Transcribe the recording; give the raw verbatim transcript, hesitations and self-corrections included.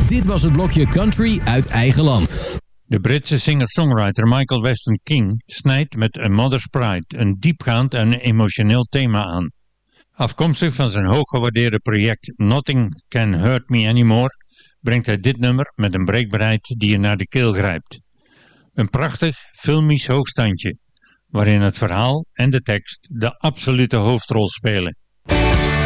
Dit was het blokje Country uit eigen land. De Britse singer-songwriter Michael Weston King snijdt met A Mother's Pride een diepgaand en emotioneel thema aan. Afkomstig van zijn hooggewaardeerde project Nothing Can Hurt Me Anymore brengt hij dit nummer met een breekbaarheid die je naar de keel grijpt. Een prachtig, filmisch hoogstandje, waarin het verhaal en de tekst de absolute hoofdrol spelen.